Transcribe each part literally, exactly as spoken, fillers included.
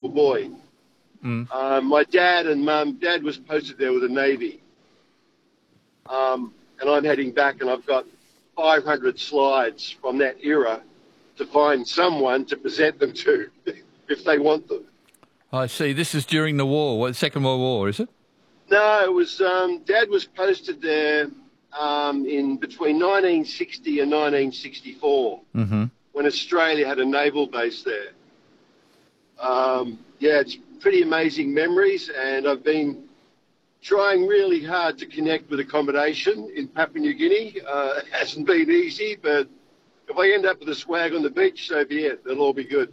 little boy. Mm. Um, my dad and mum, dad was posted there with the Navy. Um, and I'm heading back, and I've got five hundred slides from that era to find someone to present them to if they want them. I see. This is during the war, what, Second World War, is it? No, it was, um, Dad was posted there um, in between nineteen sixty and nineteen sixty-four, Mm-hmm. when Australia had a naval base there. Um, yeah, it's pretty amazing memories, and I've been trying really hard to connect with accommodation in Papua New Guinea. Uh, it hasn't been easy, but if I end up with a swag on the beach, so be it. It'll all be good.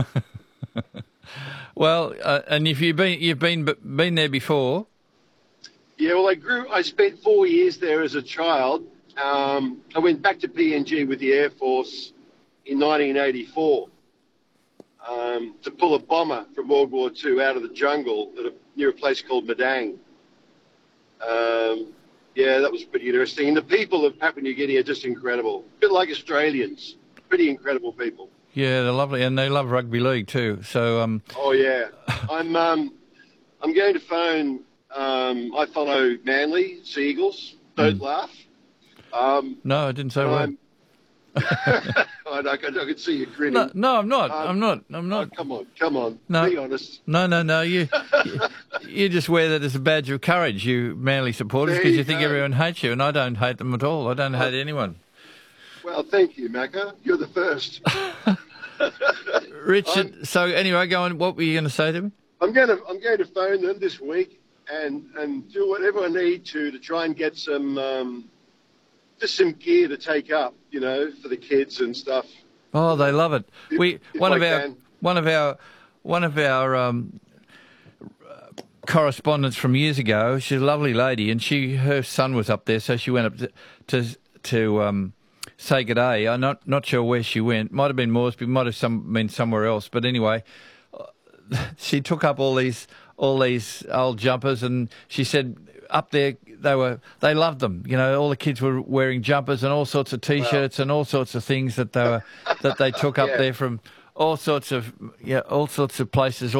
Well, uh, and if you've been you've been been there before. Yeah, well, I grew. I spent four years there as a child. Um, I went back to P N G with the Air Force in nineteen eighty-four um, to pull a bomber from World War Two out of the jungle at a, near a place called Madang. Um, yeah, that was pretty interesting. And the people of Papua New Guinea are just incredible. A bit like Australians. Pretty incredible people. Yeah, they're lovely, and they love rugby league too. So, um, oh yeah, I'm um, I'm going to phone. Um, I follow Manly Sea Eagles. Don't Mm. laugh. Um, no, I didn't say a word. I, I, can, I can see you grinning. No, no, I'm not. Um, I'm not. I'm not. Oh, come on, come on. No. Be honest. No, no, no. You, you, you just wear that as a badge of courage, you Manly supporters, There because you, you think go. everyone hates you, and I don't hate them at all. I don't hate anyone. Well, thank you, Macca. You're the first. Richard. I'm, so anyway, go on. What were you going to say to me? I'm going to I'm going to phone them this week and and do whatever I need to to try and get some um, just some gear to take up, you know, for the kids and stuff. Oh, they love it. If, We if one I of our can. one of our one of our um, correspondents from years ago. She's a lovely lady, and she her son was up there, so she went up to to, to um, say good day. I'm not not sure where she went. Might have been Moresby, might have some been somewhere else. But anyway, she took up all these all these old jumpers, and she said up there they were they loved them. You know, all the kids were wearing jumpers and all sorts of T-shirts wow. and all sorts of things that they were that they took up yeah. there from all sorts of yeah all sorts of places.